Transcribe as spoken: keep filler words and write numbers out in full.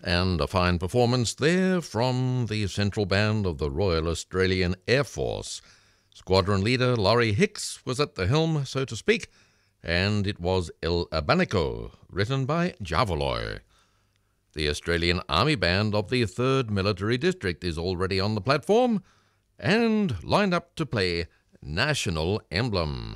And a fine performance there from the Central Band of the Royal Australian Air Force. Squadron leader Laurie Hicks was at the helm, so to speak, and it was El Abanico, written by Javaloy. The Australian Army Band of the third Military District is already on the platform and lined up to play National Emblem.